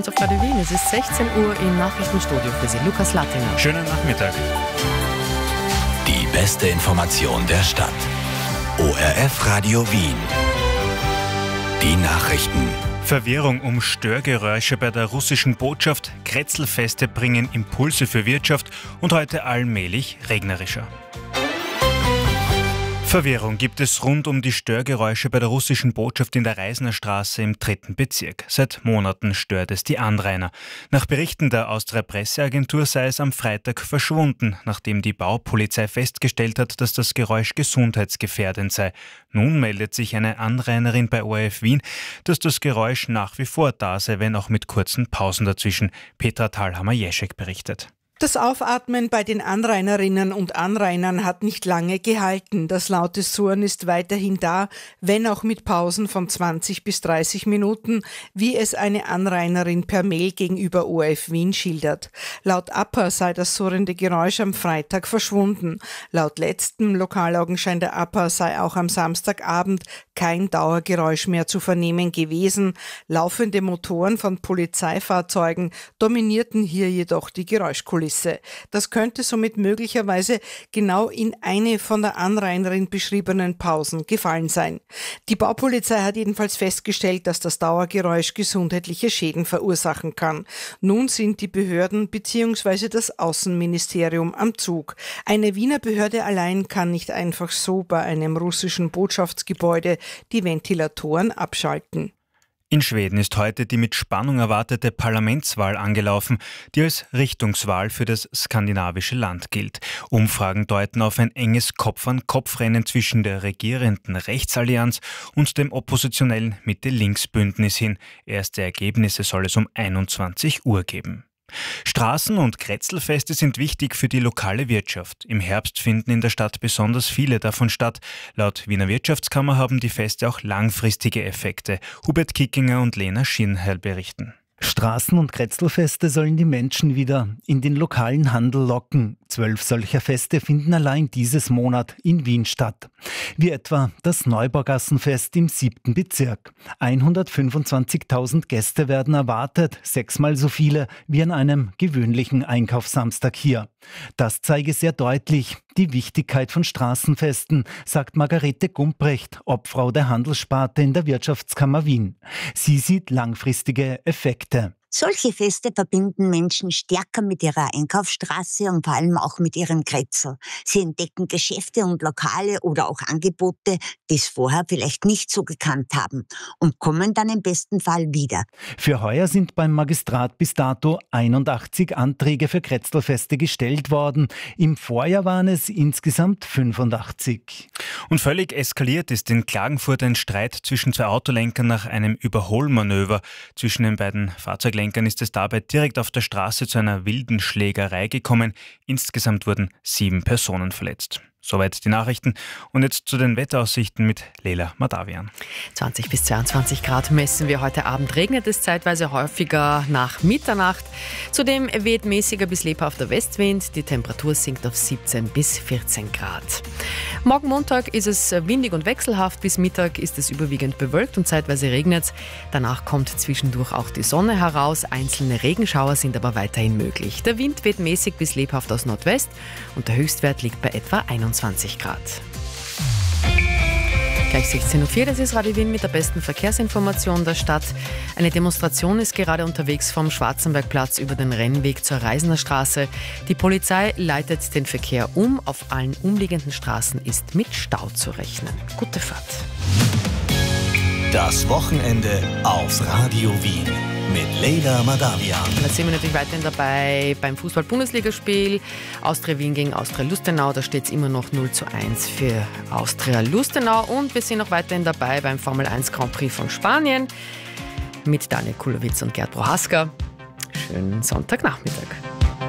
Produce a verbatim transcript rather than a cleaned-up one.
Auf Radio Wien, es ist sechzehn Uhr im Nachrichtenstudio für Sie, Lukas Lattinger. Schönen Nachmittag. Die beste Information der Stadt. O R F Radio Wien. Die Nachrichten. Verwirrung um Störgeräusche bei der russischen Botschaft, Kretzelfeste bringen Impulse für Wirtschaft und heute allmählich regnerischer. Verwirrung gibt es rund um die Störgeräusche bei der russischen Botschaft in der Reisner Straße im dritten Bezirk. Seit Monaten stört es die Anrainer. Nach Berichten der Austria Presseagentur sei es am Freitag verschwunden, nachdem die Baupolizei festgestellt hat, dass das Geräusch gesundheitsgefährdend sei. Nun meldet sich eine Anrainerin bei O R F Wien, dass das Geräusch nach wie vor da sei, wenn auch mit kurzen Pausen dazwischen. Petra Thalhammer-Jeschek berichtet. Das Aufatmen bei den Anrainerinnen und Anrainern hat nicht lange gehalten. Das laute Surren ist weiterhin da, wenn auch mit Pausen von zwanzig bis dreißig Minuten, wie es eine Anrainerin per Mail gegenüber O R F Wien schildert. Laut A P A sei das surrende Geräusch am Freitag verschwunden. Laut letztem Lokalaugenschein der A P A sei auch am Samstagabend kein Dauergeräusch mehr zu vernehmen gewesen. Laufende Motoren von Polizeifahrzeugen dominierten hier jedoch die Geräuschkulisse. Das könnte somit möglicherweise genau in eine von der Anrainerin beschriebenen Pausen gefallen sein. Die Baupolizei hat jedenfalls festgestellt, dass das Dauergeräusch gesundheitliche Schäden verursachen kann. Nun sind die Behörden bzw. das Außenministerium am Zug. Eine Wiener Behörde allein kann nicht einfach so bei einem russischen Botschaftsgebäude die Ventilatoren abschalten. In Schweden ist heute die mit Spannung erwartete Parlamentswahl angelaufen, die als Richtungswahl für das skandinavische Land gilt. Umfragen deuten auf ein enges Kopf-an-Kopf-Rennen zwischen der regierenden Rechtsallianz und dem oppositionellen Mitte-Links-Bündnis hin. Erste Ergebnisse soll es um einundzwanzig Uhr geben. Straßen- und Kretzelfeste sind wichtig für die lokale Wirtschaft. Im Herbst finden in der Stadt besonders viele davon statt. Laut Wiener Wirtschaftskammer haben die Feste auch langfristige Effekte. Hubert Kickinger und Lena Schinherl berichten. Straßen- und Kretzelfeste sollen die Menschen wieder in den lokalen Handel locken. Zwölf solcher Feste finden allein dieses Monat in Wien statt. Wie etwa das Neubaugassenfest im siebten Bezirk. hundertfünfundzwanzigtausend Gäste werden erwartet, sechsmal so viele wie an einem gewöhnlichen Einkaufssamstag hier. Das zeige sehr deutlich die Wichtigkeit von Straßenfesten, sagt Margarete Gumprecht, Obfrau der Handelssparte in der Wirtschaftskammer Wien. Sie sieht langfristige Effekte. Solche Feste verbinden Menschen stärker mit ihrer Einkaufsstraße und vor allem auch mit ihrem Kretzel. Sie entdecken Geschäfte und Lokale oder auch Angebote, die es vorher vielleicht nicht so gekannt haben und kommen dann im besten Fall wieder. Für heuer sind beim Magistrat bis dato einundachtzig Anträge für Kretzelfeste gestellt worden. Im Vorjahr waren es insgesamt fünfundachtzig. Und völlig eskaliert ist in Klagenfurt ein Streit zwischen zwei Autolenkern nach einem Überholmanöver. Zwischen den beiden Fahrzeuglenkern ist es dabei direkt auf der Straße zu einer wilden Schlägerei gekommen. Insgesamt wurden sieben Personen verletzt. Soweit die Nachrichten. Und jetzt zu den Wetteraussichten mit Leila Madavian. zwanzig bis zweiundzwanzig Grad messen wir heute Abend. Regnet es zeitweise häufiger nach Mitternacht. Zudem weht mäßiger bis lebhafter Westwind. Die Temperatur sinkt auf siebzehn bis vierzehn Grad. Morgen Montag ist es windig und wechselhaft. Bis Mittag ist es überwiegend bewölkt und zeitweise regnet es. Danach kommt zwischendurch auch die Sonne heraus. Einzelne Regenschauer sind aber weiterhin möglich. Der Wind weht mäßig bis lebhaft aus Nordwest und der Höchstwert liegt bei etwa einundzwanzig Grad. Gleich sechzehn Uhr vier, das ist Radio Wien mit der besten Verkehrsinformation der Stadt. Eine Demonstration ist gerade unterwegs vom Schwarzenbergplatz über den Rennweg zur Reisner Straße. Die Polizei leitet den Verkehr um. Auf allen umliegenden Straßen ist mit Stau zu rechnen. Gute Fahrt. Das Wochenende auf Radio Wien mit Leila Madavian. Da sind wir natürlich weiterhin dabei beim Fußball-Bundesligaspiel. Austria Wien gegen Austria Lustenau. Da steht es immer noch null zu eins für Austria Lustenau. Und wir sind noch weiterhin dabei beim Formel eins Grand Prix von Spanien mit Daniel Kulowitz und Gerd Prohaska. Schönen Sonntagnachmittag.